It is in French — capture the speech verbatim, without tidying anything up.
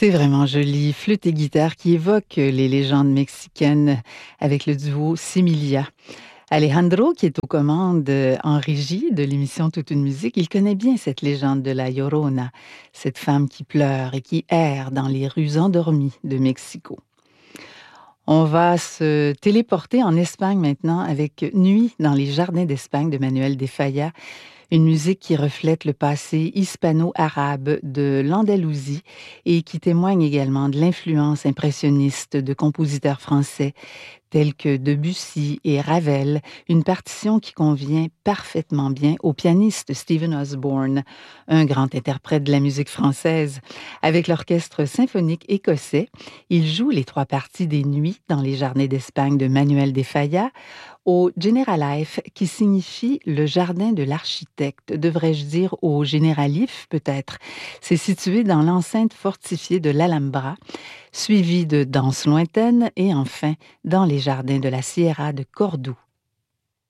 C'est vraiment joli, flûte et guitare qui évoquent les légendes mexicaines avec le duo Similia. Alejandro, qui est aux commandes euh, en régie de l'émission Toute une musique, il connaît bien cette légende de la Llorona, cette femme qui pleure et qui erre dans les rues endormies de Mexico. On va se téléporter en Espagne maintenant avec Nuit dans les jardins d'Espagne de Manuel de Falla, une musique qui reflète le passé hispano-arabe de l'Andalousie et qui témoigne également de l'influence impressionniste de compositeurs français tels que Debussy et Ravel, une partition qui convient parfaitement bien au pianiste Stephen Osborne, un grand interprète de la musique française. Avec l'orchestre symphonique écossais, il joue les trois parties des Nuits dans les jardins d'Espagne de Manuel de Falla, au Generalife, qui signifie le jardin de l'architecte, devrais-je dire au Generalif peut-être. C'est situé dans l'enceinte fortifiée de l'Alhambra, suivi de danses lointaines et enfin dans les jardins de la Sierra de Cordoue.